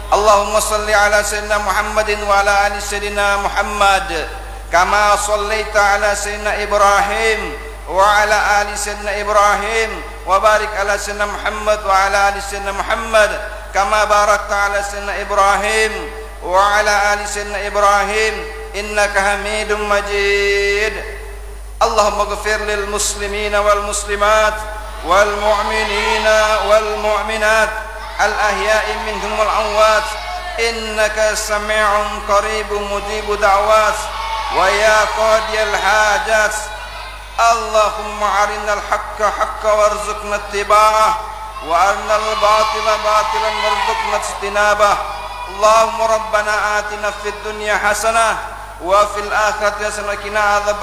اللهم صل على سيدنا محمد وعلى آل سيدنا محمد كما صليت على سيدنا إبراهيم وعلى آل سيدنا إبراهيم وبارك على سيدنا محمد وعلى آل سيدنا محمد كما باركت على سيدنا إبراهيم وعلى آل سيدنا إبراهيم إنك حميد مجيد. اللهم اغفر للمسلمين والمسلمات والمؤمنين والمؤمنات الأحياء منهم والأموات إنك سميع قريب مجيب دعوات ويا قاضي الحاجات. اللهم أرنا الحق حقا وارزقنا اتباعه وأرنا الباطل باطلا وارزقنا اجتنابه. اللهم ربنا آتنا في الدنيا حسنة وفي الآخرة حسنة وقنا عذاب